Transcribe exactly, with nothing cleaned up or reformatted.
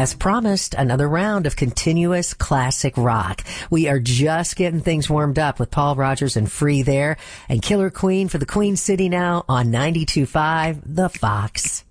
As promised, another round of continuous classic rock. We are just getting things warmed up with Paul Rodgers and Free there, and Killer Queen for the Queen City now on ninety-two point five The Fox.